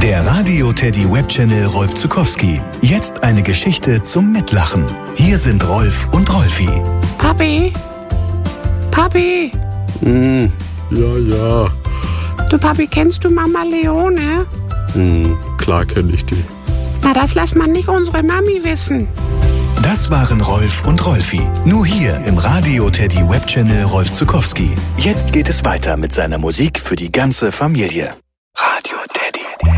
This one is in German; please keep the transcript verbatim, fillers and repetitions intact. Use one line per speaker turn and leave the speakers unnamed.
Der Radio Teddy Webchannel Rolf Zuckowski. Jetzt eine Geschichte zum Mitlachen. Hier sind Rolf und Rolfi.
Papi? Papi?
Hm, ja, ja.
Du Papi, kennst du Mama Leone?
Hm, klar kenne ich die.
Na, das lässt man nicht unsere Mami wissen.
Das waren Rolf und Rolfi. Nur hier im Radio Teddy Webchannel Rolf Zuckowski. Jetzt geht es weiter mit seiner Musik für die ganze Familie.